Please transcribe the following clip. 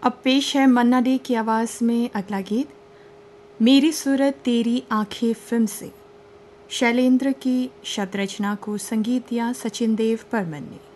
अब पेश है मन्ना डे की आवाज़ में अगला गीत, मेरी सूरत तेरी आंखें फिल्म से। शैलेंद्र की शब्द रचना को संगीत दिया सचिन देव बर्मन ने।